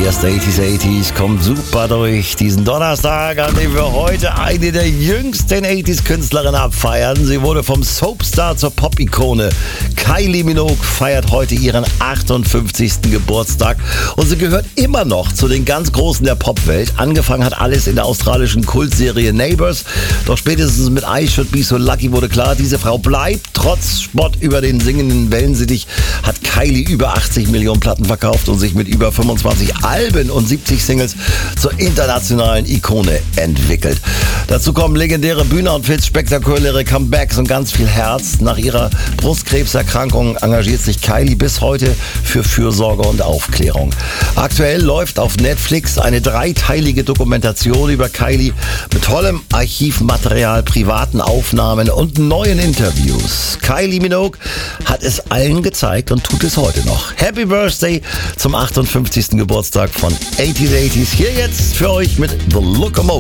erste 80s kommt super durch diesen Donnerstag, an dem wir heute eine der jüngsten 80s-Künstlerinnen abfeiern. Sie wurde vom Soapstar zur Pop-Ikone. Kylie Minogue feiert heute ihren 58. Geburtstag und sie gehört immer noch zu den ganz Großen der Popwelt. Angefangen hat alles in der australischen Kultserie Neighbours. Doch spätestens mit I Should Be So Lucky wurde klar, diese Frau bleibt. Trotz Spott über den singenden Wellensittich hat Kylie über 80 Millionen Platten verkauft und sich mit über 25 Alben und 70 Singles zur internationalen Ikone entwickelt. Dazu kommen legendäre Bühnenoutfits, spektakuläre Comebacks und ganz viel Herz. Nach ihrer Brustkrebserkrankung engagiert sich Kylie bis heute für Fürsorge und Aufklärung. Aktuell läuft auf Netflix eine 3-teilige Dokumentation über Kylie mit tollem Archivmaterial, privaten Aufnahmen und neuen Interviews. Kylie Minogue hat es allen gezeigt und tut es heute noch. Happy Birthday zum 58. Geburtstag von 80s. Hier jetzt für euch mit The Locomotive.